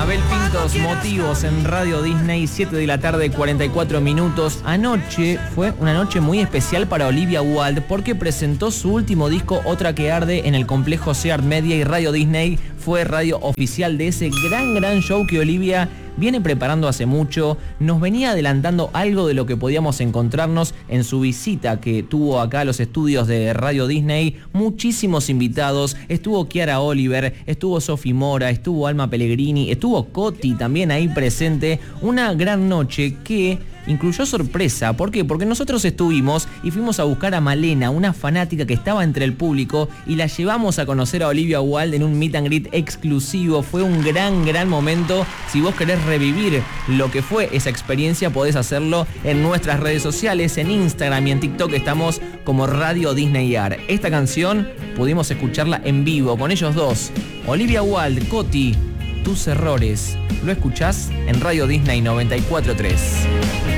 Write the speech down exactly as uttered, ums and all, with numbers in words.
Abel Pintos, Motivos en Radio Disney, siete de la tarde, cuarenta y cuatro minutos. Anoche fue una noche muy especial para Olivia Wilde porque presentó su último disco, Otra que Arde, en el complejo Seat Media, y Radio Disney fue radio oficial de ese gran, gran show que Olivia viene preparando hace mucho. Nos venía adelantando algo de lo que podíamos encontrarnos en su visita que tuvo acá a los estudios de Radio Disney. Muchísimos invitados, estuvo Kiara Oliver, estuvo Sofi Mora, estuvo Alma Pellegrini, estuvo Coti también ahí presente. Una gran noche que incluyó sorpresa. ¿Por qué? Porque nosotros estuvimos y fuimos a buscar a Malena, una fanática que estaba entre el público, y la llevamos a conocer a Olivia Wilde en un meet and greet exclusivo. Fue un gran, gran momento. Si vos querés revivir lo que fue esa experiencia, podés hacerlo en nuestras redes sociales, en Instagram y en TikTok estamos como Radio Disney Ar. Esta canción pudimos escucharla en vivo con ellos dos, Olivia Wilde, Coti, Tus Errores. Lo escuchás en Radio Disney noventa y cuatro punto tres.